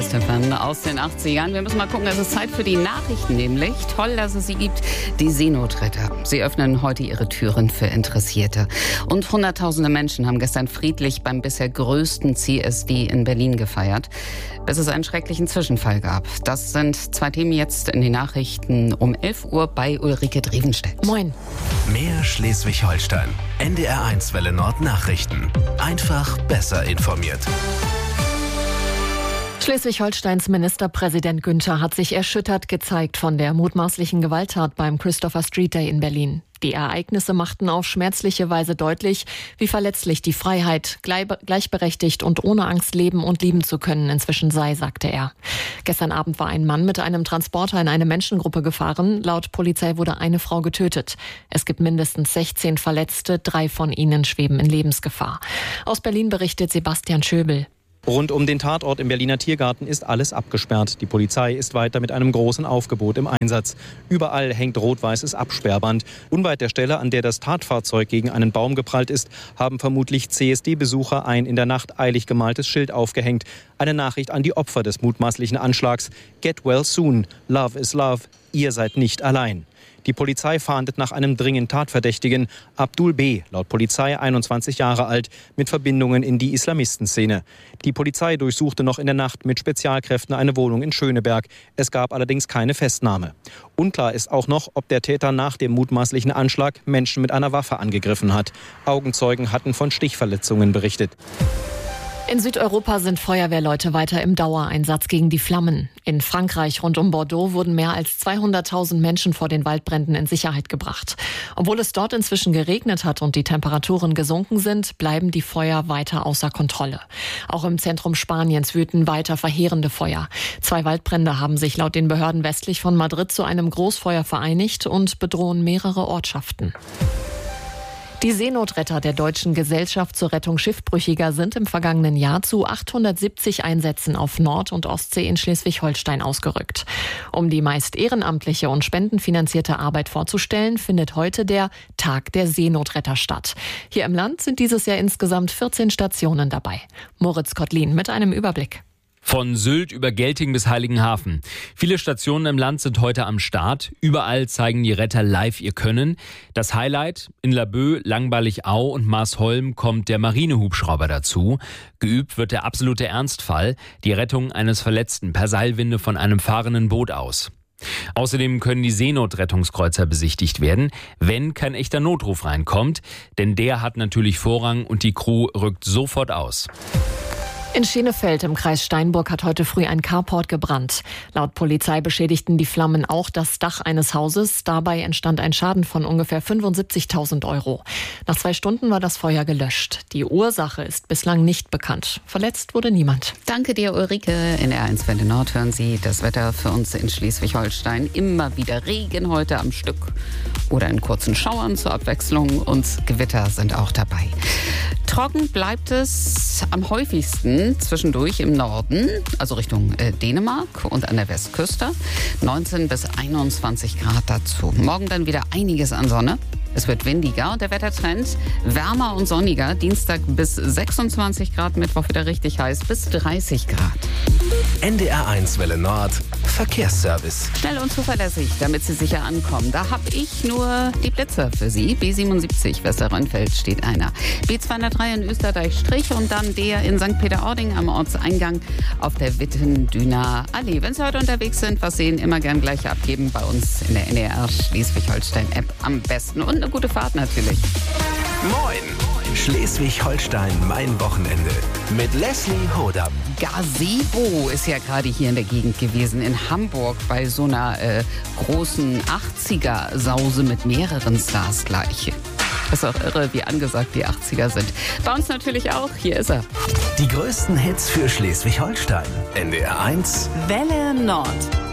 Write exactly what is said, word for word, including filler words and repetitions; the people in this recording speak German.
Stefan, aus den achtzigern. Wir müssen mal gucken, es ist Zeit für die Nachrichten nämlich. Toll, dass es sie gibt. Die Seenotretter. Sie öffnen heute ihre Türen für Interessierte. Und hunderttausende Menschen haben gestern friedlich beim bisher größten C S D in Berlin gefeiert, bis es einen schrecklichen Zwischenfall gab. Das sind zwei Themen jetzt in den Nachrichten um elf Uhr bei Ulrike Drevenstedt. Moin. Mehr Schleswig-Holstein. N D R eins Welle Nord Nachrichten. Einfach besser informiert. Schleswig-Holsteins Ministerpräsident Günther hat sich erschüttert gezeigt von der mutmaßlichen Gewalttat beim Christopher Street Day in Berlin. Die Ereignisse machten auf schmerzliche Weise deutlich, wie verletzlich die Freiheit, gleichberechtigt und ohne Angst leben und lieben zu können inzwischen sei, sagte er. Gestern Abend war ein Mann mit einem Transporter in eine Menschengruppe gefahren. Laut Polizei wurde eine Frau getötet. Es gibt mindestens sechzehn Verletzte, drei von ihnen schweben in Lebensgefahr. Aus Berlin berichtet Sebastian Schöbel. Rund um den Tatort im Berliner Tiergarten ist alles abgesperrt. Die Polizei ist weiter mit einem großen Aufgebot im Einsatz. Überall hängt rot-weißes Absperrband. Unweit der Stelle, an der das Tatfahrzeug gegen einen Baum geprallt ist, haben vermutlich C S D-Besucher ein in der Nacht eilig gemaltes Schild aufgehängt. Eine Nachricht an die Opfer des mutmaßlichen Anschlags. Get well soon. Love is love. Ihr seid nicht allein. Die Polizei fahndet nach einem dringend Tatverdächtigen, Abdul B., laut Polizei einundzwanzig Jahre alt, mit Verbindungen in die Islamistenszene. Die Polizei durchsuchte noch in der Nacht mit Spezialkräften eine Wohnung in Schöneberg. Es gab allerdings keine Festnahme. Unklar ist auch noch, ob der Täter nach dem mutmaßlichen Anschlag Menschen mit einer Waffe angegriffen hat. Augenzeugen hatten von Stichverletzungen berichtet. In Südeuropa sind Feuerwehrleute weiter im Dauereinsatz gegen die Flammen. In Frankreich rund um Bordeaux wurden mehr als zweihunderttausend Menschen vor den Waldbränden in Sicherheit gebracht. Obwohl es dort inzwischen geregnet hat und die Temperaturen gesunken sind, bleiben die Feuer weiter außer Kontrolle. Auch im Zentrum Spaniens wüten weiter verheerende Feuer. Zwei Waldbrände haben sich laut den Behörden westlich von Madrid zu einem Großfeuer vereinigt und bedrohen mehrere Ortschaften. Die Seenotretter der Deutschen Gesellschaft zur Rettung Schiffbrüchiger sind im vergangenen Jahr zu achthundertsiebzig Einsätzen auf Nord- und Ostsee in Schleswig-Holstein ausgerückt. Um die meist ehrenamtliche und spendenfinanzierte Arbeit vorzustellen, findet heute der Tag der Seenotretter statt. Hier im Land sind dieses Jahr insgesamt vierzehn Stationen dabei. Moritz Kottlin mit einem Überblick. Von Sylt über Gelting bis Heiligenhafen. Viele Stationen im Land sind heute am Start. Überall zeigen die Retter live ihr Können. Das Highlight: in Laboe, Langballig-Au und Marsholm kommt der Marinehubschrauber dazu. Geübt wird der absolute Ernstfall, die Rettung eines Verletzten per Seilwinde von einem fahrenden Boot aus. Außerdem können die Seenotrettungskreuzer besichtigt werden, wenn kein echter Notruf reinkommt. Denn der hat natürlich Vorrang und die Crew rückt sofort aus. In Schenefeld im Kreis Steinburg hat heute früh ein Carport gebrannt. Laut Polizei beschädigten die Flammen auch das Dach eines Hauses. Dabei entstand ein Schaden von ungefähr fünfundsiebzigtausend Euro. Nach zwei Stunden war das Feuer gelöscht. Die Ursache ist bislang nicht bekannt. Verletzt wurde niemand. Danke dir, Ulrike. In R eins Welle Nord hören Sie das Wetter für uns in Schleswig-Holstein. Immer wieder Regen heute am Stück oder in kurzen Schauern zur Abwechslung. Und Gewitter sind auch dabei. Trocken bleibt es am häufigsten zwischendurch im Norden, also Richtung äh, Dänemark und an der Westküste. neunzehn bis einundzwanzig Grad dazu. Morgen dann wieder einiges an Sonne. Es wird windiger und der Wettertrend wärmer und sonniger. Dienstag bis sechsundzwanzig Grad, Mittwoch wieder richtig heiß bis dreißig Grad. N D R eins Welle Nord Verkehrsservice. Schnell und zuverlässig, damit Sie sicher ankommen. Da habe ich nur die Blitzer für Sie. B siebenundsiebzig Westerrönfeld steht einer. B zweihundertdrei in Österreich-Strich und dann der in Sankt Peter-Ording am Ortseingang auf der Wittendüner Allee. Wenn Sie heute unterwegs sind, was sehen, immer gern gleich abgeben bei uns in der N D R Schleswig-Holstein-App am besten. Und eine gute Fahrt natürlich. Moin! Schleswig-Holstein, mein Wochenende. Mit Leslie Hodam. Gazebo ist ja gerade hier in der Gegend gewesen, in Hamburg, bei so einer äh, großen achtziger-Sause mit mehreren Stars gleich. Das ist auch irre, wie angesagt die achtziger sind. Bei uns natürlich auch. Hier ist er. Die größten Hits für Schleswig-Holstein. N D R eins Welle Nord.